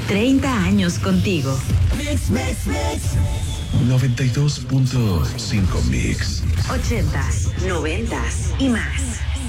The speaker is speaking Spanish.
30 años contigo. 92.5 Mix. 80s, 90s y más.